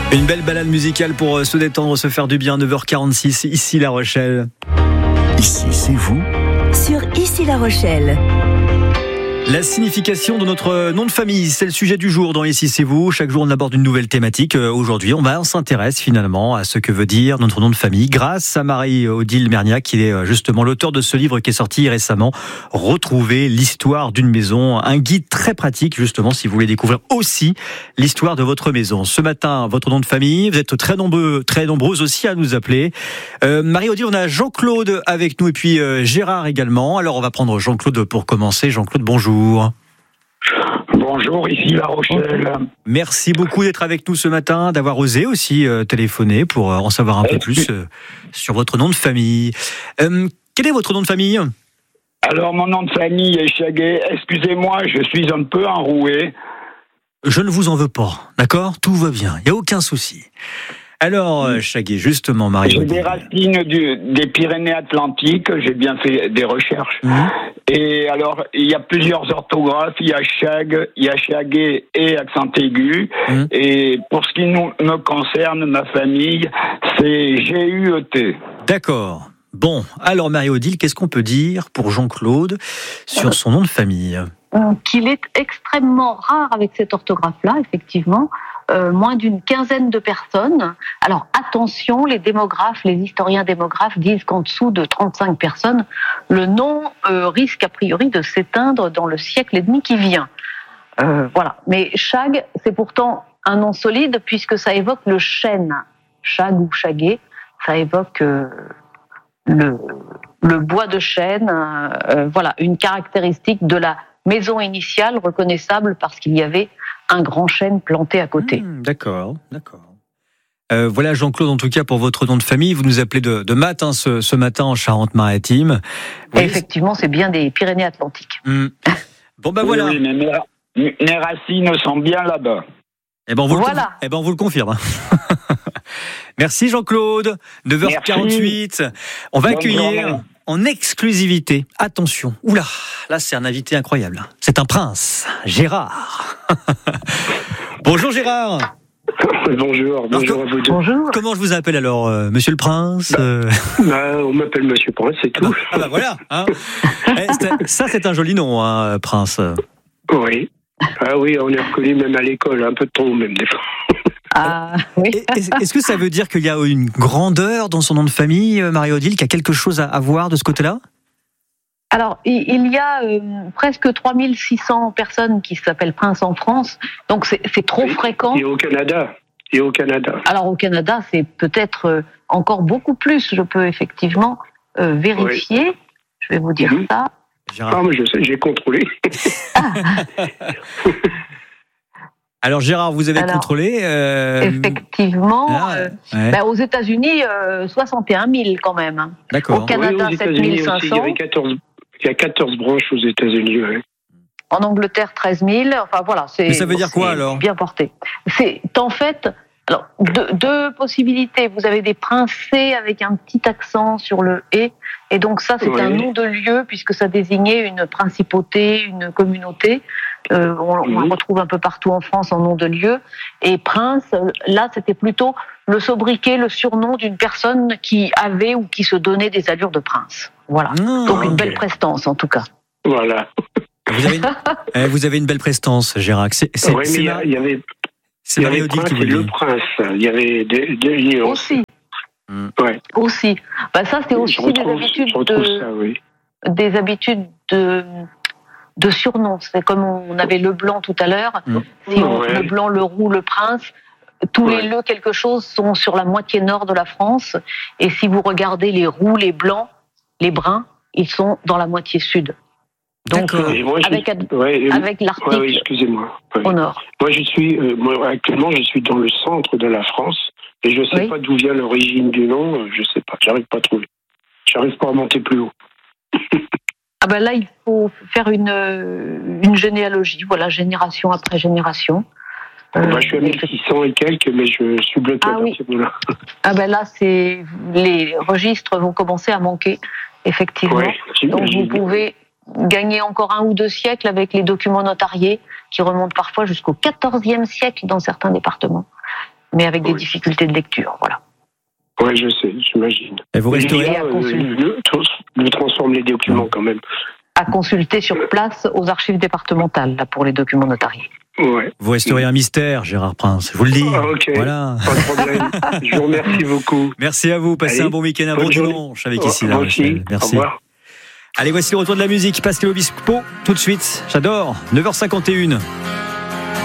Une belle balade musicale pour se détendre, se faire du bien. 9h46, ici La Rochelle. Ici, c'est vous. Sur Ici La Rochelle. La signification de notre nom de famille, c'est le sujet du jour dans Ici c'est vous. Chaque jour on aborde une nouvelle thématique. Aujourd'hui on s'intéresse finalement à ce que veut dire notre nom de famille grâce à Marie-Odile Merniac qui est justement l'auteur de ce livre qui est sorti récemment, Retrouver l'histoire d'une maison. Un guide très pratique justement si vous voulez découvrir aussi l'histoire de votre maison. Ce matin, votre nom de famille, vous êtes très nombreux aussi à nous appeler. Marie-Odile, on a Jean-Claude avec nous et puis Gérard également. Alors on va prendre Jean-Claude pour commencer. Jean-Claude, bonjour. Bonjour, ici La Rochelle. Merci beaucoup d'être avec nous ce matin, d'avoir osé aussi téléphoner pour en savoir un peu plus sur votre nom de famille. Quel est votre nom de famille ? Alors, mon nom de famille est Chaguet. Excusez-moi, je suis un peu enroué. Je ne vous en veux pas, d'accord ? Tout va bien, il n'y a aucun souci. Alors, Chaguet, justement, Marie-Odile. J'ai des racines des Pyrénées-Atlantiques, j'ai bien fait des recherches. Et alors, il y a plusieurs orthographes, il y a Chag, il y a Chaguet et accent aigu. Et pour ce qui me concerne, ma famille, c'est G-U-E-T. D'accord. Bon, alors Marie-Odile, qu'est-ce qu'on peut dire pour Jean-Claude sur son nom de famille ? Qu'il est extrêmement rare avec cette orthographe-là, effectivement. Moins d'une quinzaine de personnes. Alors attention, les historiens démographes disent qu'en dessous de 35 personnes, le nom risque a priori de s'éteindre dans le siècle et demi qui vient. Voilà. Mais Chag, c'est pourtant un nom solide puisque ça évoque le chêne. Chag ou Chaguet, ça évoque le bois de chêne. Voilà, une caractéristique de la maison initiale reconnaissable parce qu'il y avait un grand chêne planté à côté. D'accord. Voilà Jean-Claude, en tout cas pour votre nom de famille, vous nous appelez de Math ce matin en Charente-Maritime. Oui. Effectivement, c'est bien des Pyrénées-Atlantiques. Bon ben voilà. Oui, mais mes racines sont bien là-bas. Eh ben on vous le confirme. Merci Jean-Claude. 9h48. On va accueillir en exclusivité. Attention. Oula, là c'est un invité incroyable. C'est un prince, Gérard. Bonjour Gérard. Bonjour à vous deux. Bonjour. Comment je vous appelle alors, Monsieur le Prince On m'appelle Monsieur Prince, c'est tout. Voilà. Hein. Ça c'est un joli nom, hein, Prince. Oui. Ah oui, on est reconnu même à l'école, un peu de ton même des fois. Ah, oui. Est-ce que ça veut dire qu'il y a une grandeur dans son nom de famille, Marie-Odile, qu'il y a quelque chose à voir de ce côté-là ? Alors, il y a presque 3600 personnes qui s'appellent Prince en France, donc c'est trop fréquent. Et au Canada. Alors au Canada, c'est peut-être encore beaucoup plus, je peux effectivement vérifier. Oui. Je vais vous dire ça. Ah, mais je sais, j'ai contrôlé. Alors Gérard, vous avez contrôlé Effectivement. Aux États-Unis, 61 000 quand même. D'accord. Au Canada, oui, 7 500. Il y a 14 branches aux États-Unis. Ouais. En Angleterre, 13 000. Enfin voilà, Mais ça veut dire quoi alors ? Bien porté. C'est en fait alors deux possibilités. Vous avez des princés avec un petit accent sur le et donc ça c'est un nom de lieu puisque ça désignait une principauté, une communauté. On le retrouve un peu partout en France en nom de lieu. Et prince, là c'était plutôt le sobriquet, le surnom d'une personne qui avait ou qui se donnait des allures de prince. Voilà. Donc une belle prestance en tout cas. Voilà. Vous avez une belle prestance, Gérard. Il y avait. C'est Marie-Odile qui vous le prince. Il y y avait aussi. Ouais. Aussi. Ça c'est aussi des habitudes de surnoms. C'est comme on avait le blanc tout à l'heure. Le blanc, le roux, le prince. Tous les le quelque chose sont sur la moitié nord de la France. Et si vous regardez les roux, les blancs, les bruns, ils sont dans la moitié sud. Donc, avec l'Arctique excusez-moi. au nord. Moi, actuellement, je suis dans le centre de la France et je ne sais pas d'où vient l'origine du nom. Je ne sais pas. J'arrive pas à trouver. J'arrive pas à monter plus haut. Là, il faut faire une généalogie. Voilà, génération après génération. Je suis à 1600 et quelques, mais je suis bloqué à partir de là. Là, les registres vont commencer à manquer, effectivement. Donc, vous pouvez gagner encore 1 ou 2 siècles avec les documents notariés qui remontent parfois jusqu'au XIVe siècle dans certains départements. mais avec des difficultés de lecture, voilà. Oui, je sais, j'imagine. Et vous resterez nous transforme les documents quand même. À consulter sur place aux archives départementales, là, pour les documents notariés. Ouais. Vous resterez un mystère, Gérard Prince, je vous le dis. Ok, voilà. Pas de problème. Je vous remercie beaucoup. Merci à vous, passez un bon week-end, un bon dimanche avec Ici La Rochelle. Merci. Au revoir. Allez, voici le retour de la musique. Pascal Obispo, tout de suite. J'adore. 9h51.